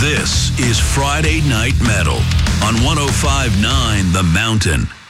This is Friday Night Metal on 105.9 The Mountain.